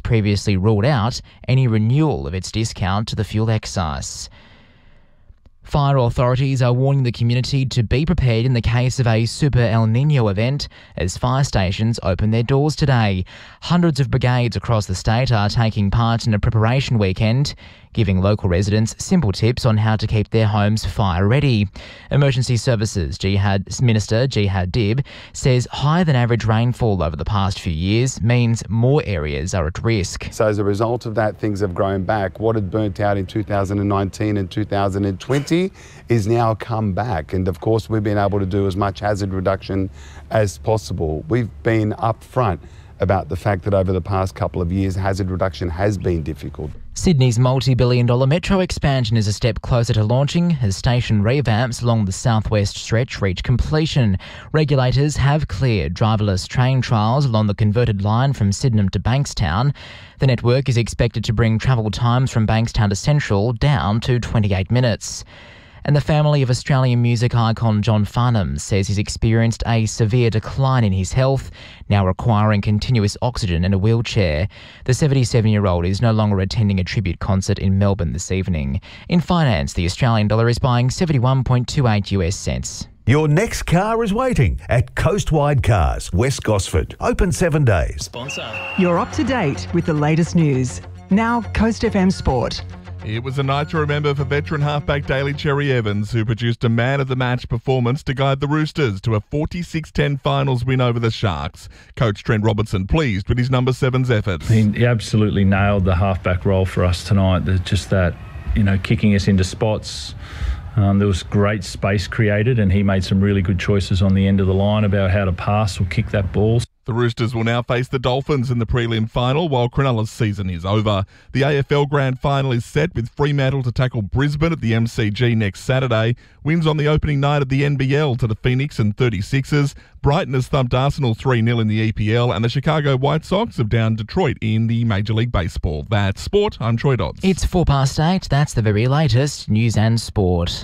previously ruled out any renewal of its discount to the fuel excise. Fire authorities are warning the community to be prepared in the case of a Super El Niño event as fire stations open their doors today. Hundreds of brigades across the state are taking part in a preparation weekend, giving local residents simple tips on how to keep their homes fire ready. Emergency Services Minister Jihad Dib says higher than average rainfall over the past few years means more areas are at risk. So as a result of that, things have grown back. What had burnt out in 2019 and 2020 is now come back. And of course, we've been able to do as much hazard reduction as possible. We've been upfront about the fact that over the past couple of years, hazard reduction has been difficult. Sydney's multi-billion-dollar metro expansion is a step closer to launching as station revamps along the southwest stretch reach completion. Regulators have cleared driverless train trials along the converted line from Sydenham to Bankstown. The network is expected to bring travel times from Bankstown to Central down to 28 minutes. And the family of Australian music icon John Farnham says he's experienced a severe decline in his health, now requiring continuous oxygen and a wheelchair. The 77-year-old is no longer attending a tribute concert in Melbourne this evening. In finance, the Australian dollar is buying 71.28 US cents. Your next car is waiting at Coastwide Cars, West Gosford. Open 7 days. Sponsor. You're up to date with the latest news. Now, Coast FM Sport. It was a night to remember for veteran halfback Daly Cherry Evans, who produced a man-of-the-match performance to guide the Roosters to a 46-10 finals win over the Sharks. Coach Trent Robertson pleased with his number 7's efforts. He absolutely nailed the halfback role for us tonight. Just that, kicking us into spots. There was great space created, and he made some really good choices on the end of the line about how to pass or kick that ball. The Roosters will now face the Dolphins in the prelim final while Cronulla's season is over. The AFL Grand Final is set with Fremantle to tackle Brisbane at the MCG next Saturday. Wins on the opening night of the NBL to the Phoenix and 36ers. Brighton has thumped Arsenal 3-0 in the EPL, and the Chicago White Sox have downed Detroit in the Major League Baseball. That's sport. I'm Troy Dodds. It's 8:04. That's the very latest news and sport.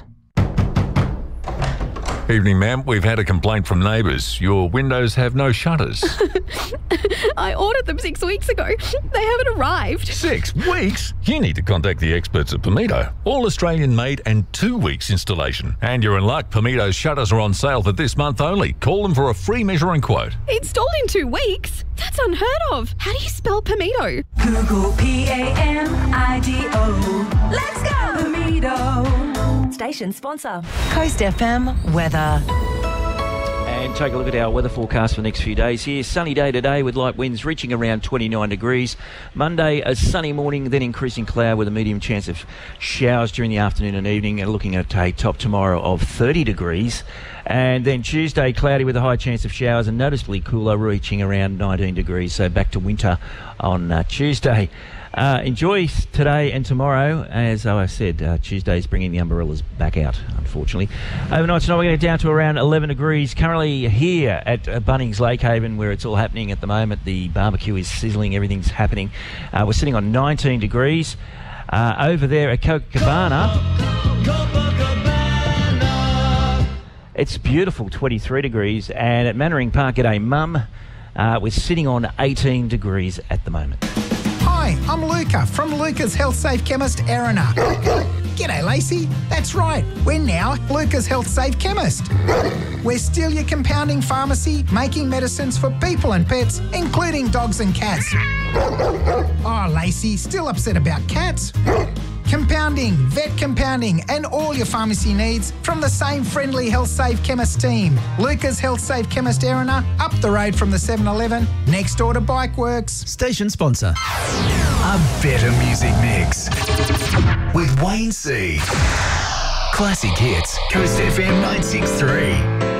Evening, ma'am. We've had a complaint from neighbours. Your windows have no shutters. I ordered them 6 weeks ago. They haven't arrived. 6 weeks? You need to contact the experts at Pimito. All Australian made and 2 weeks installation. And you're in luck. Pimito's shutters are on sale for this month only. Call them for a free measuring quote. Installed in 2 weeks? That's unheard of. How do you spell Pimito? Google Pamido. Let's go, Pimito. Station sponsor. Coast FM weather. And take a look at our weather forecast for the next few days here. Sunny day today with light winds reaching around 29 degrees. Monday, a sunny morning, then increasing cloud with a medium chance of showers during the afternoon and evening. And looking at a top tomorrow of 30 degrees. And then Tuesday, cloudy with a high chance of showers and noticeably cooler, reaching around 19 degrees. So back to winter on Tuesday. Enjoy today and tomorrow. As I said, Tuesday's bringing the umbrellas back out, unfortunately. Overnight tonight, we're going to get down to around 11 degrees. Currently here at Bunnings Lake Haven, where it's all happening at the moment. The barbecue is sizzling, everything's happening. We're sitting on 19 degrees. Over there at Copacabana, it's beautiful, 23 degrees. And at Mannering Park, g'day mum, we're sitting on 18 degrees at the moment. Hi, I'm Luca from Luca's Health Safe Chemist, Erina. G'day, Lacey. That's right. We're now Luca's Health Safe Chemist. We're still your compounding pharmacy, making medicines for people and pets, including dogs and cats. Oh, Lacey, still upset about cats? Compounding, vet compounding, and all your pharmacy needs from the same friendly Health Safe Chemist team. Luca's Health Safe Chemist Erina, up the road from the 7-Eleven, next door to Bike Works. Station sponsor. A better music mix with Wayne C. Classic hits, Coast FM 963.